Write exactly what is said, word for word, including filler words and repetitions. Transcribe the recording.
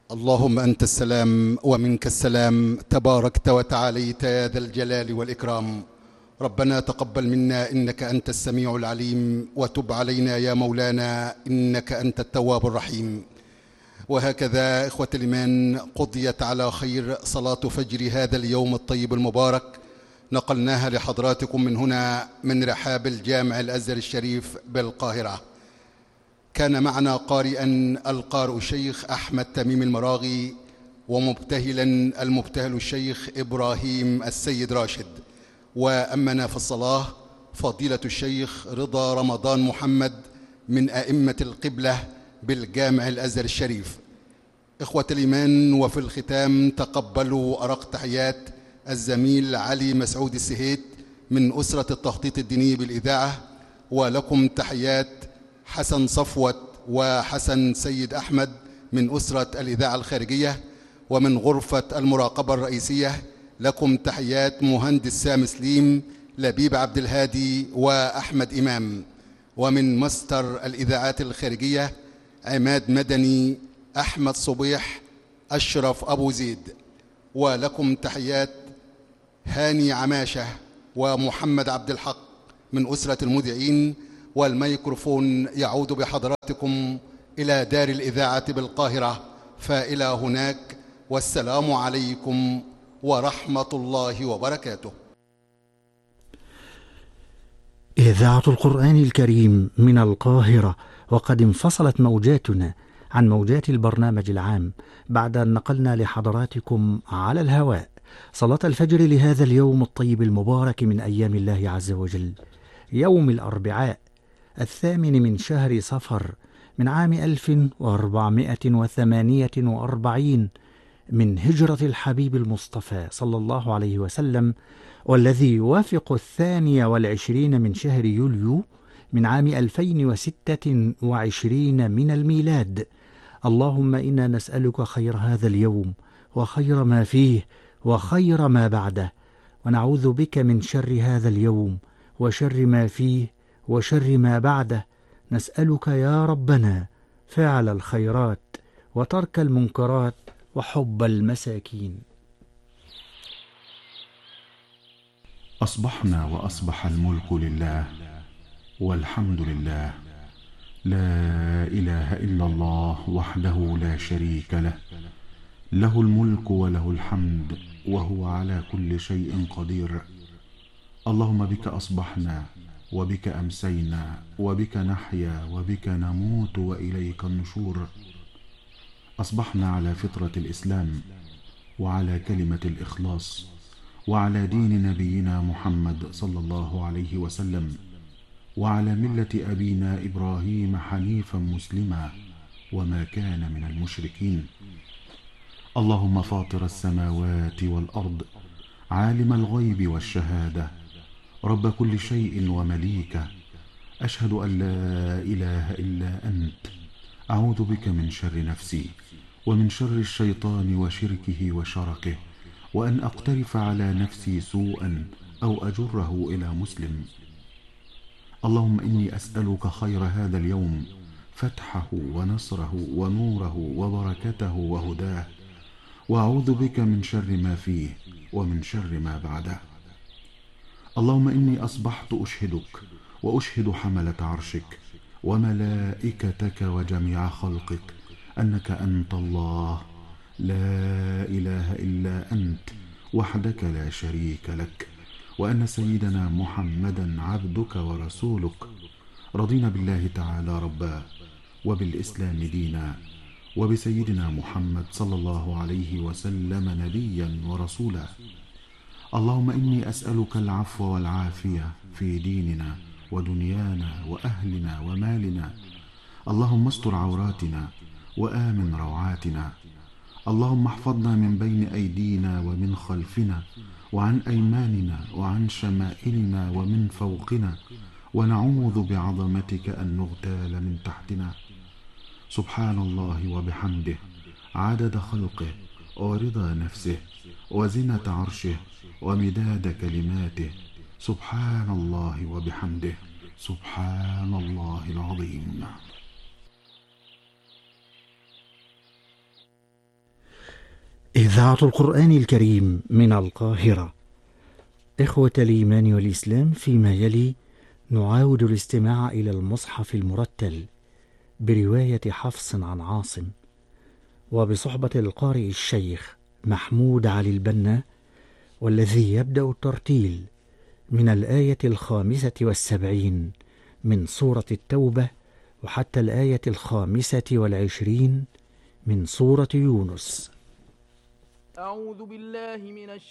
اللهم أنت السلام ومنك السلام، تباركت وتعاليت يا ذا الجلال والإكرام. ربنا تقبل منا إنك أنت السميع العليم، وتب علينا يا مولانا إنك أنت التواب الرحيم. وهكذا إخوة الإيمان قضيت على خير صلاة فجر هذا اليوم الطيب المبارك، نقلناها لحضراتكم من هنا من رحاب الجامع الأزهر الشريف بالقاهرة. كان معنا قارئا القارئ الشيخ أحمد تميم المراغي، ومبتهلا المبتهل الشيخ إبراهيم السيد راشد، وأمنا في الصلاة فضيلة الشيخ رضا رمضان محمد من أئمة القبلة بالجامع الأزهر الشريف. إخوة الإيمان، وفي الختام تقبلوا أرق تحيات الزميل علي مسعود السهيت من أسرة التخطيط الديني بالإذاعة، ولكم تحيات حسن صفوت وحسن سيد أحمد من أسرة الإذاعة الخارجية، ومن غرفة المراقبة الرئيسية لكم تحيات مهندس سام سليم، لبيب عبد الهادي وأحمد إمام، ومن مستر الإذاعات الخارجية عماد مدني، أحمد صبيح، أشرف أبو زيد، ولكم تحيات هاني عماشة ومحمد عبد الحق من أسرة المذيعين. والميكروفون يعود بحضراتكم إلى دار الإذاعة بالقاهرة، فإلى هناك، والسلام عليكم ورحمة الله وبركاته. إذاعة القرآن الكريم من القاهرة، وقد انفصلت موجاتنا عن موجات البرنامج العام بعد أن نقلنا لحضراتكم على الهواء صلاة الفجر لهذا اليوم الطيب المبارك من أيام الله عز وجل، يوم الأربعاء الثامن من شهر صفر من عام ألف وأربعمائة وثمانية وأربعين من هجرة الحبيب المصطفى صلى الله عليه وسلم، والذي يوافق الثاني والعشرين من شهر يوليو من عام ألفين وستة وعشرين من الميلاد. اللهم إنا نسألك خير هذا اليوم وخير ما فيه وخير ما بعده، ونعوذ بك من شر هذا اليوم وشر ما فيه وشر ما بعده. نسألك يا ربنا فعل الخيرات وترك المنكرات وحب المساكين. أصبحنا وأصبح الملك لله والحمد لله، لا إله إلا الله وحده لا شريك له، له الملك وله الحمد وهو على كل شيء قدير. اللهم بك أصبحنا وبك أمسينا وبك نحيا وبك نموت وإليك النشور. أصبحنا على فطرة الإسلام وعلى كلمة الإخلاص وعلى دين نبينا محمد صلى الله عليه وسلم وعلى ملة أبينا إبراهيم حنيفا مسلما وما كان من المشركين. اللهم فاطر السماوات والأرض، عالم الغيب والشهادة، رب كل شيء ومليكه، أشهد أن لا إله إلا أنت، أعوذ بك من شر نفسي ومن شر الشيطان وشركه وشركه، وأن أقترف على نفسي سوءا أو أجره إلى مسلم. اللهم إني أسألك خير هذا اليوم، فتحه ونصره ونوره وبركته وهداه، وأعوذ بك من شر ما فيه ومن شر ما بعده. اللهم إني أصبحت أشهدك وأشهد حملة عرشك وملائكتك وجميع خلقك أنك أنت الله، لا إله إلا أنت وحدك لا شريك لك، وأن سيدنا محمدا عبدك ورسولك. رضينا بالله تعالى ربا، وبالإسلام دينا، وبسيدنا محمد صلى الله عليه وسلم نبيا ورسولا. اللهم إني أسألك العفو والعافية في ديننا ودنيانا وأهلنا ومالنا. اللهم استر عوراتنا وآمن روعاتنا. اللهم احفظنا من بين أيدينا ومن خلفنا وعن أيماننا وعن شمائلنا ومن فوقنا، ونعوذ بعظمتك أن نغتال من تحتنا. سبحان الله وبحمده، عدد خلقه ورضا نفسه وزنة عرشه ومداد كلماته. سبحان الله وبحمده، سبحان الله العظيم. إذاعة القرآن الكريم من القاهرة. إخوة الإيمان والإسلام، فيما يلي نعاود الاستماع إلى المصحف المرتل برواية حفص عن عاصم، وبصحبة القارئ الشيخ محمود علي البنا، والذي يبدأ الترتيل من الآية الخامسة والسبعين من سورة التوبة وحتى الآية الخامسة والعشرين من سورة يونس. أعوذ بالله من الشيطان